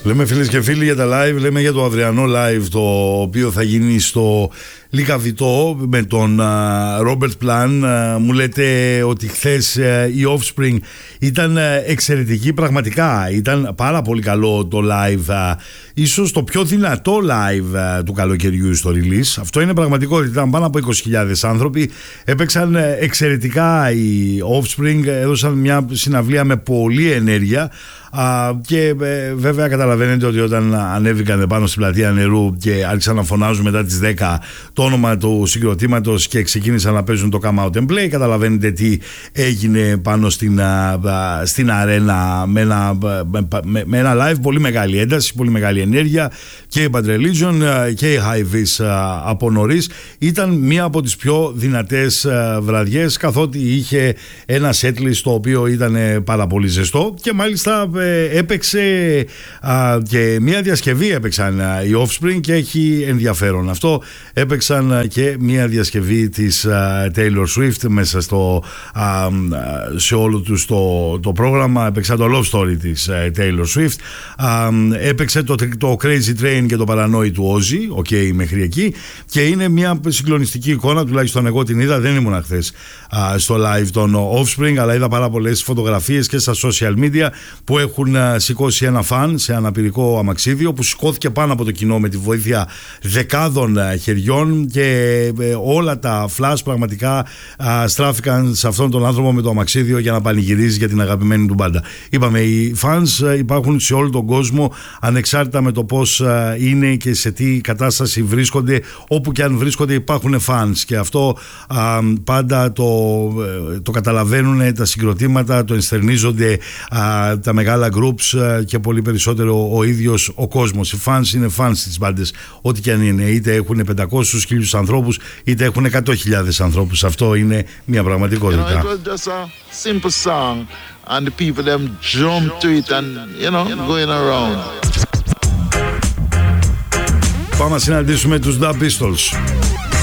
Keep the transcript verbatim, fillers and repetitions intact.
Λέμε φίλες και φίλοι για τα live, λέμε για το αυριανό live το οποίο θα γίνει στο Λικαβητό με τον Robert Plant. Uh, μου λέτε ότι χθες uh, η Offspring ήταν uh, εξαιρετική, πραγματικά ήταν πάρα πολύ καλό το live, uh, ίσως το πιο δυνατό live uh, του καλοκαιριού στο release. Αυτό είναι πραγματικότητα, ήταν πάνω από είκοσι χιλιάδες άνθρωποι, έπαιξαν uh, εξαιρετικά οι Offspring, έδωσαν μια συναυλία με πολλή ενέργεια. Uh, και ε, βέβαια καταλαβαίνετε ότι όταν ανέβηκαν πάνω στην πλατεία νερού και άρχισαν να φωνάζουν μετά τις δέκα το όνομα του συγκροτήματος και ξεκίνησαν να παίζουν το Come Out and Play, καταλαβαίνετε τι έγινε πάνω στην, uh, στην αρένα με ένα, με, με ένα live, πολύ μεγάλη ένταση, πολύ μεγάλη ενέργεια, και η Bad Religion uh, και η High Vis uh, από νωρίς. Ήταν μία από τις πιο δυνατές uh, βραδιές, καθότι είχε ένα setlist το οποίο ήταν πάρα πολύ ζεστό και μάλιστα έπαιξε α, και μια διασκευή έπαιξαν α, οι Offspring και έχει ενδιαφέρον αυτό. Έπαιξαν α, και μια διασκευή της α, Taylor Swift μέσα στο, α, σε όλο τους το, το πρόγραμμα. Έπαιξαν το Love Story της α, Taylor Swift, α, έπαιξε το, το Crazy Train και το Paranoid του Ozzy, ok, μέχρι εκεί, και είναι μια συγκλονιστική εικόνα, τουλάχιστον εγώ την είδα, δεν ήμουν χθες α, στο live των Offspring, αλλά είδα πάρα πολλές φωτογραφίες και στα social media που έχουν σηκώσει ένα φαν σε αναπηρικό αμαξίδιο που σηκώθηκε πάνω από το κοινό με τη βοήθεια δεκάδων χεριών και όλα τα flash πραγματικά στράφηκαν σε αυτόν τον άνθρωπο με το αμαξίδιο για να πανηγυρίζει για την αγαπημένη του μπάντα. Είπαμε, οι fans υπάρχουν σε όλο τον κόσμο, ανεξάρτητα με το πώς είναι και σε τι κατάσταση βρίσκονται, όπου και αν βρίσκονται υπάρχουν fans, και αυτό α, πάντα το, το καταλαβαίνουν τα συγκροτήματα, το ενστερνίζονται α, τα μεγάλα groups και πολύ περισσότερο ο ίδιος ο κόσμος. Οι fans είναι fans στις μπάντες, ό,τι και αν είναι, είτε έχουν πεντακόσιους χιλιάδες ανθρώπους είτε έχουν εκατό χιλιάδες ανθρώπους. Αυτό είναι μια πραγματικότητα. You know, it was just a simple song and the people them jump to it and you know going around. Πάμε να συναντήσουμε τους The Pistols.